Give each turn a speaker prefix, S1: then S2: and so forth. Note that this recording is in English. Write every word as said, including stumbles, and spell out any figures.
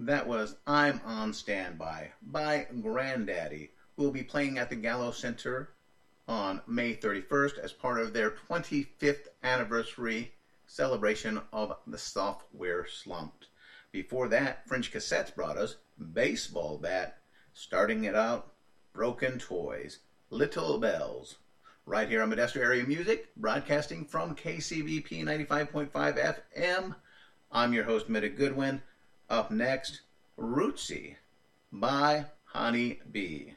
S1: That was I'm on Standby by Grandaddy, who will be playing at the Gallo Center on May thirty-first as part of their twenty-fifth anniversary celebration of the Software Slump. Before that, French Cassettes brought us Baseball Bat, starting it out, Broken Toys, Little Bells. Right here on Modesto Area Music, broadcasting from K C V P ninety-five point five F M. I'm your host, Mitta Goodwin. Up next, Rootsy by Honey Bee.